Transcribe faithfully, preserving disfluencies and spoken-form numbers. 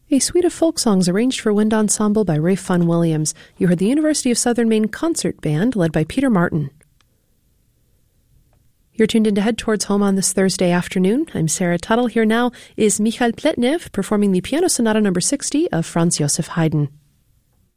A suite of folk songs arranged for wind ensemble by Ray Fun Williams. You heard the University of Southern Maine Concert Band, led by Peter Martin. You're tuned in to Head Towards Home on this Thursday afternoon. I'm Sarah Tuttle. Here now is Michael Pletnev performing the Piano Sonata number sixty of Franz Joseph Haydn.